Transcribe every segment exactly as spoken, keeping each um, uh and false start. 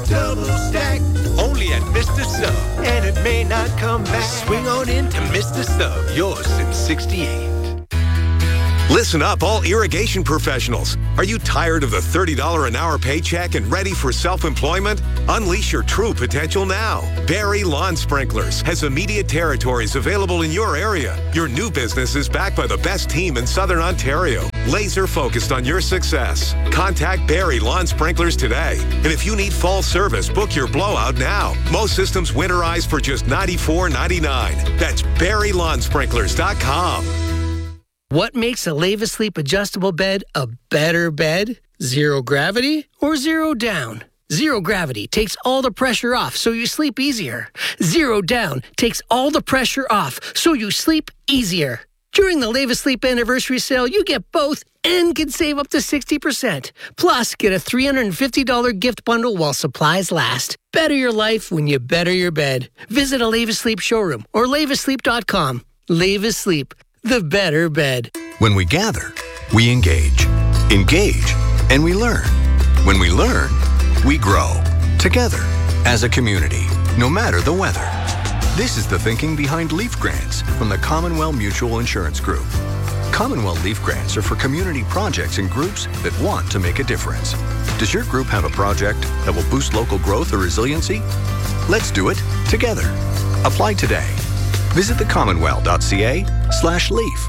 double stack. Only at Mister Sub. And it may not come back. Swing on into Mister Sub. Yours since sixty-eight. Listen up, all irrigation professionals. Are you tired of the thirty dollars an hour paycheck and ready for self-employment? Unleash your true potential now. Barry Lawn Sprinklers has immediate territories available in your area. Your new business is backed by the best team in Southern Ontario. Laser focused on your success. Contact Barry Lawn Sprinklers today. And if you need fall service, book your blowout now. Most systems winterize for just ninety-four ninety-nine. That's barry lawn sprinklers dot com. What makes a Leva Sleep adjustable bed a better bed? Zero gravity or zero down? Zero gravity takes all the pressure off so you sleep easier. Zero down takes all the pressure off so you sleep easier. During the Leva Sleep anniversary sale, you get both and can save up to sixty percent. Plus, get a three hundred fifty dollars gift bundle while supplies last. Better your life when you better your bed. Visit a Leva Sleep showroom or leva sleep dot com. Leva Sleep, the better bed. When we gather, we engage. Engage, and we learn. When we learn, we grow. Together, as a community, no matter the weather. This is the thinking behind Leaf Grants from the Commonwealth Mutual Insurance Group. Commonwealth Leaf Grants are for community projects and groups that want to make a difference. Does your group have a project that will boost local growth or resiliency? Let's do it together. Apply today. Visit the commonwealth dot c a slash leaf.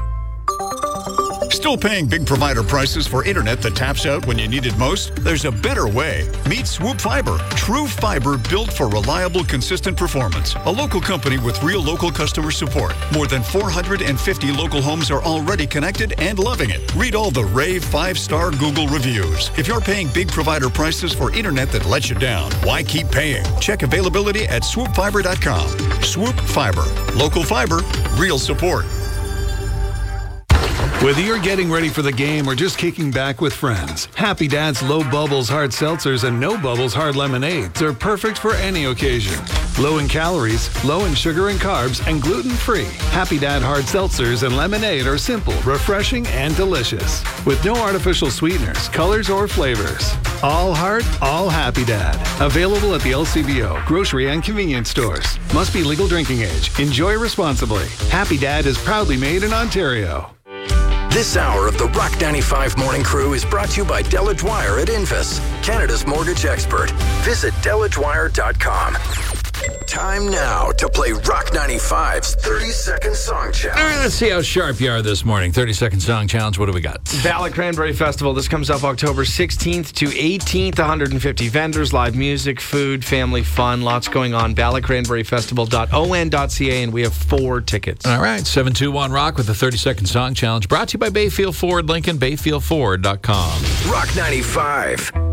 Still paying big provider prices for internet that taps out when you need it most? There's a better way. Meet Swoop Fiber. True fiber built for reliable, consistent performance. A local company with real local customer support. More than four hundred fifty local homes are already connected and loving it. Read all the rave five-star Google reviews. If you're paying big provider prices for internet that lets you down, why keep paying? Check availability at swoop fiber dot com. Swoop Fiber. Local fiber, real support. Whether you're getting ready for the game or just kicking back with friends, Happy Dad's Low Bubbles Hard Seltzers and No Bubbles Hard Lemonades are perfect for any occasion. Low in calories, low in sugar and carbs, and gluten-free. Happy Dad Hard Seltzers and Lemonade are simple, refreshing, and delicious. With no artificial sweeteners, colors, or flavors. All heart, all Happy Dad. Available at the L C B O, grocery, and convenience stores. Must be legal drinking age. Enjoy responsibly. Happy Dad is proudly made in Ontario. This hour of the Rock ninety-five Morning Crew is brought to you by Delage Wire at Invis, Canada's mortgage expert. Visit delage wire dot com. Time now to play Rock ninety-five's thirty-second Song Challenge. All right, let's see how sharp you are this morning. thirty-second Song Challenge, what do we got? Ballard Cranberry Festival. This comes up October sixteenth to eighteenth. one hundred fifty vendors, live music, food, family fun. Lots going on. ballard cranberry festival dot o n dot c a, and we have four tickets. All right, seven two one Rock with the thirty-second Song Challenge. Brought to you by Bayfield Ford, Lincoln, bayfield ford dot com. Rock ninety-five.